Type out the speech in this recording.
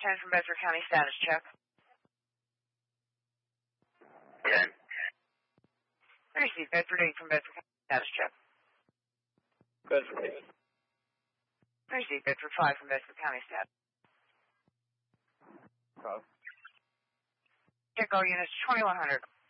10 from Bedford County, status check. Yeah. Receive Bedford 8 from Bedford County, status check. Bedford 8. Receive Bedford 5 from Bedford County, status. Cross. Check all units 2100.